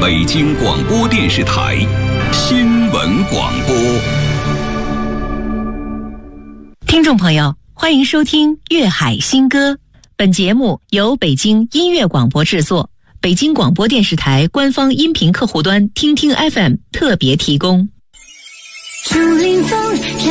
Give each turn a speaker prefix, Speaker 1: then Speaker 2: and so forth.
Speaker 1: 北京广播电视台新闻广播。
Speaker 2: 听众朋友，欢迎收听《粤海新歌》。本节目由北京音乐广播制作，北京广播电视台官方音频客户端听听 FM 特别提供。
Speaker 3: 竹林风